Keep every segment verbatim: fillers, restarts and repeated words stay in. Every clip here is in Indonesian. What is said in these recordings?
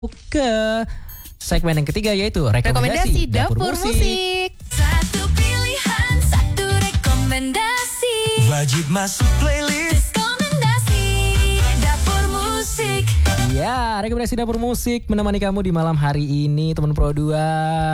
ke segmen yang ketiga yaitu rekomendasi, rekomendasi dapur, dapur musik. musik. Satu pilihan, satu rekomendasi. Wajib masuk playlist Rekomendasi dapur musik. Ya, rekomendasi dapur musik menemani kamu di malam hari ini, teman Pro dua.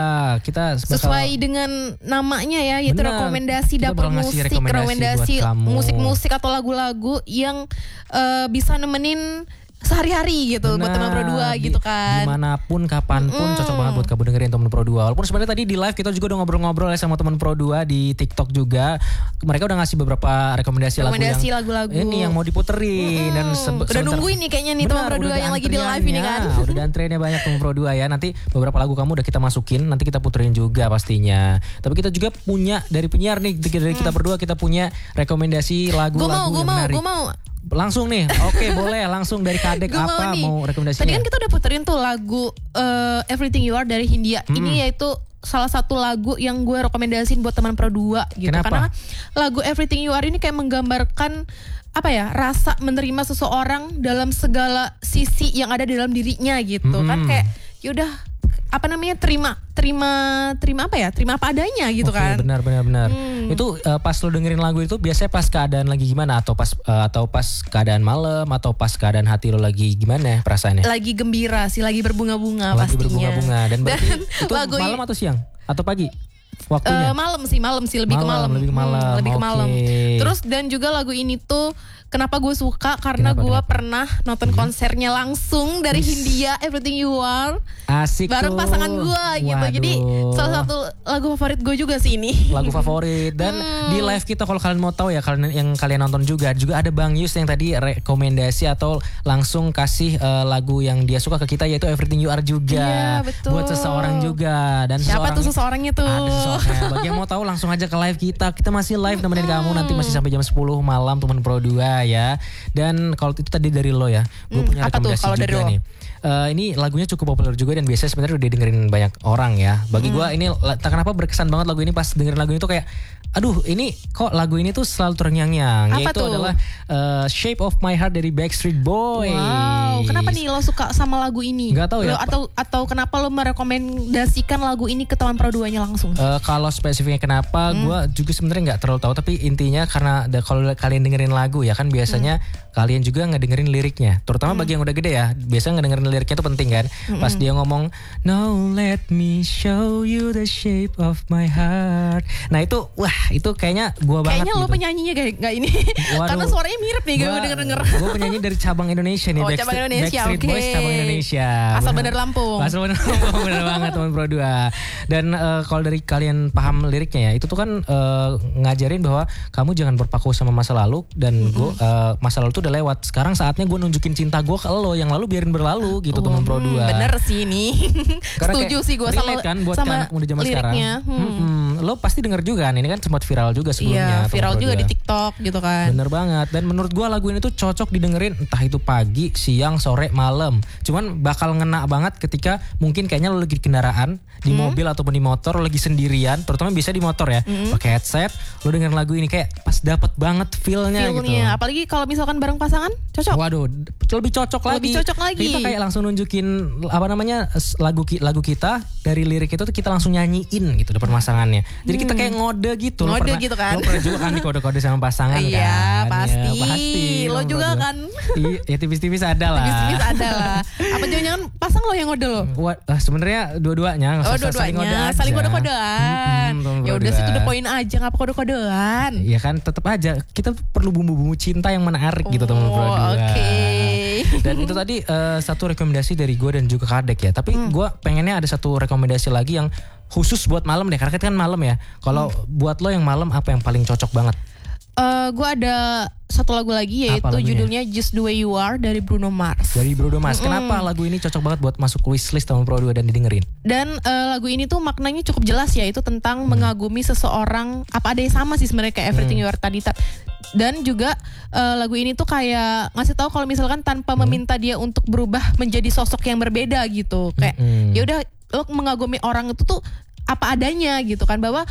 Kita bakal, Sesuai dengan namanya ya, yaitu Benar. rekomendasi Kita dapur bakal ngasih musik, rekomendasi buat kamu. musik-musik atau lagu-lagu yang eh, bisa nemenin sehari-hari gitu buat teman Pro dua Di- gitu kan. Dimanapun, kapanpun Mm. cocok banget buat kamu dengerin teman Pro dua. Walaupun sebenarnya tadi di live kita juga udah ngobrol-ngobrol ya sama teman Pro dua di TikTok juga. Mereka udah ngasih beberapa rekomendasi, Rekomendasi lagu lagu-lagu. yang ini yang mau diputerin. Mm-mm. Dan sebe- Udah sebentar- nungguin nih kayaknya nih teman Benar, Pro dua udah yang ada lagi di live ini kan. antriannya. Udah antriannya banyak teman Pro dua ya. Nanti beberapa lagu kamu udah kita masukin, nanti kita puterin juga pastinya. Tapi kita juga punya dari penyiar nih, dari kita berdua kita punya rekomendasi Gue lagu-lagu mau, gue yang mau, menarik. gue mau. Langsung nih, oke boleh langsung dari Kadek Gua apa nih. mau rekomendasinya? Tadi kan kita udah puterin tuh lagu eh, Everything You Are dari Hindia. Hmm. Ini yaitu salah satu lagu yang gue rekomendasiin buat teman Pro dua gitu. Kenapa? Karena lagu Everything You Are ini kayak menggambarkan apa ya, rasa menerima seseorang dalam segala sisi yang ada di dalam dirinya gitu. Hmm. Kan kayak yaudah apa namanya, terima terima terima apa ya, terima apa adanya gitu Oke, kan. benar benar benar. Hmm. Itu uh, pas lo dengerin lagu itu biasanya pas keadaan lagi gimana, atau pas uh, atau pas keadaan malam, atau pas keadaan hati lo lagi gimana perasaannya? Lagi gembira sih, lagi berbunga-bunga Lagi pastinya. berbunga-bunga. Dan berarti Dan itu lagu ini- malam atau siang atau pagi? Eh, Waktunya? malam sih, malam sih, lebih ke Malam, malam. lebih ke malam, Hmm, lebih ke oke. malam. Terus dan juga lagu ini tuh kenapa gue suka, karena Kenapa, gue kenapa? pernah nonton konsernya langsung dari Hindia, Everything You Are, Asik bareng tuh. pasangan gue gitu. Jadi Waduh. salah satu lagu favorit gue juga sih ini. Lagu favorit. Dan Hmm. di live kita kalau kalian mau tahu ya, kalian yang kalian nonton juga juga ada Bang Yus yang tadi rekomendasi atau langsung kasih eh, lagu yang dia suka ke kita, yaitu Everything You Are juga. Iya, betul. Buat seseorang juga. Dan Siapa seseorang, tuh seseorangnya tuh? Ada seseorangnya. Bagi yang mau tahu langsung aja ke live kita. Kita masih live nemenin kamu nanti masih sampai jam sepuluh malam teman Pro dua ya. Dan kalau itu tadi dari lo ya, gue Hmm, punya apa tuh rekomendasi kalau dari juga lo? nih. Eh, ini lagunya cukup populer juga dan biasanya sebenarnya udah didengerin banyak orang ya. Bagi gue ini la- tak kenapa berkesan banget lagu ini, pas dengerin lagu ini tuh kayak aduh, ini kok lagu ini tuh selalu terngiang-ngiang. Apa Yaitu tuh? adalah eh, Shape of My Heart dari Backstreet Boys. Wow, kenapa nih lo suka sama lagu ini? Nggak tahu ya. Lo- atau atau kenapa lo merekomendasikan lagu ini ke teman Pro dua-nya langsung? Eh, kalau spesifiknya kenapa, gue juga sebenarnya nggak terlalu tahu. Tapi intinya karena da- kalau kalian dengerin lagu ya kan biasanya kalian juga ngedengerin liriknya. Terutama bagi yang udah gede ya, biasanya ngedengerin liriknya tuh penting kan. Pas dia ngomong, "Now let me show you the shape of my heart." Nah itu, wah itu kayaknya gue banget. Kayaknya lo gitu. penyanyinya kayak nggak ini. Waduh. Karena suaranya mirip nih gue denger-denger. Gue penyanyi dari cabang Indonesia nih. Oh, Backstreet- cabang Indonesia, Backstreet oke. Boys cabang Indonesia. Asal Bener. Bandar Lampung. Asal Bandar Lampung, bener banget teman Pro dua. Dan eh, kalau dari kalian paham liriknya ya, itu tuh kan eh, ngajarin bahwa kamu jangan berpaku sama masa lalu. Dan gue eh, masa lalu tuh udah lewat. Sekarang saatnya gue nunjukin cinta gue ke lo. Yang lalu biarin berlalu gitu teman Pro Hmm, dua. bener sih ini. Karena Setuju kayak sih gue sama relate kan buat sama anak muda zaman sekarang. liriknya. Hmm. Mm-mm. Lo pasti denger juga kan, ini kan sempat viral juga sebelumnya. Iya, viral teman Pro juga dua. di TikTok gitu kan. Bener banget. Dan menurut gua lagu ini tuh cocok didengerin entah itu pagi, siang, sore, malam. Cuman bakal ngena banget ketika mungkin kayaknya lo lagi di kendaraan, di Hmm. mobil ataupun di motor, lo lagi sendirian, terutama bisa di motor ya. Hmm. Pakai headset, lo dengerin lagu ini kayak pas dapet banget feel-nya gitu. Feelnya, apalagi kalau misalkan bareng pasangan, cocok. Waduh, lebih cocok lagi. Lebih cocok lagi. Kita kayak langsung nunjukin apa namanya s- lagu ki- lagu kita dari lirik itu tuh kita langsung nyanyiin gitu depan pasangannya. Jadi kita kayak ngode gitu. Lo Hmm. Ngode pernah- gitu kan. Lo pernah juga kan dikode-kode sama pasangan kan? Iya, Ya, pasti. pasti. Lo Teman juga Pro dua. kan. Iya, ya tipis-tipis ada lah. Bis-bis ada lah. Apa jangan-jangan pasang lo yang ngode lo? Wah, ah, sebenarnya dua-duanya. Oh, saling dua-duanya ngode saling aja. kode-kodean. Mm-mm, teman Ya Pro udah dua. sih, to the point aja, ngapa kode-kodean? Iya kan, tetap aja kita perlu bumbu-bumbu cinta yang menarik gitu teman Pro Oh, dua. oke. Dan itu tadi eh, satu rekomendasi dari gue dan juga Kadek ya. Tapi Hmm. gue pengennya ada satu rekomendasi lagi yang khusus buat malam deh. Karena kita kan malam ya. Kalau Hmm. buat lo yang malam apa yang paling cocok banget? Eh, gue ada satu lagu lagi yaitu Apa lagunya? judulnya Just the Way You Are dari Bruno Mars. Dari Bruno Mars. Kenapa lagu ini cocok banget buat masuk wishlist teman Pro dua dan didengerin? Dan eh, lagu ini tuh maknanya cukup jelas ya, itu tentang mengagumi seseorang, apa ada yang sama sih sebenarnya kayak Everything You Are tadi. Ta- Dan juga eh, lagu ini tuh kayak ngasih tahu kalau misalkan tanpa meminta dia untuk berubah menjadi sosok yang berbeda gitu. Kayak Hmm. ya udah, lo mengagumi orang itu tuh apa adanya gitu kan, bahwa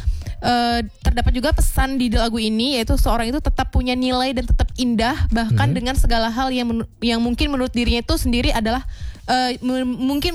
uh, terdapat juga pesan di lagu ini, yaitu seorang itu tetap punya nilai dan tetap indah bahkan Hmm. dengan segala hal yang men- yang mungkin menurut dirinya itu sendiri adalah uh, m- mungkin